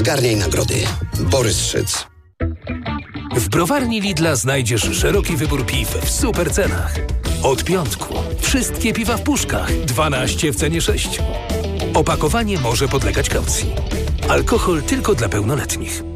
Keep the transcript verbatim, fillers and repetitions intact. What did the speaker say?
Zgarniaj nagrody. Borys Szyc. W browarni Lidla znajdziesz szeroki wybór piw w super cenach. Od piątku wszystkie piwa w puszkach, dwanaście w cenie sześciu. Opakowanie może podlegać kaucji. Alkohol tylko dla pełnoletnich.